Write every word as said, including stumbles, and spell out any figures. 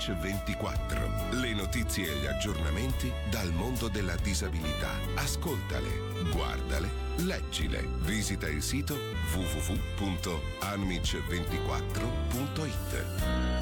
Anmic ventiquattro. Le notizie e gli aggiornamenti dal mondo della disabilità. Ascoltale, guardale, leggile. Visita il sito w w w punto anmic ventiquattro punto it.